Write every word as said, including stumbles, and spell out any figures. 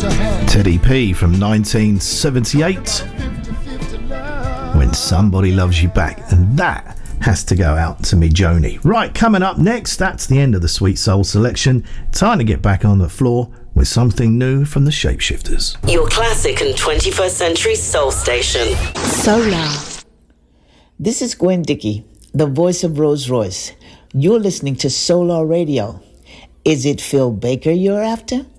Teddy P from nineteen seventy-eight, When Somebody Loves You Back, and that has to go out to me Joni. Right, coming up next, that's the end of the Sweet Soul selection. Time to get back on the floor with something new from the Shapeshifters. Your classic and twenty-first century soul station. Solar. This is Gwen Dickey, the voice of Rolls Royce. You're listening to Solar Radio. Is it Phil Baker you're after?